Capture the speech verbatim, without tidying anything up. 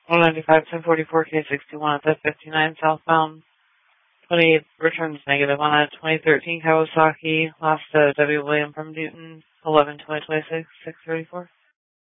one ninety-five, ten forty-four, K sixty-one at the fifty-nine southbound. twenty-eight returns negative on a twenty thirteen Kawasaki. Lost to W. William from Newton. eleven twenty twenty-six, six thirty-four.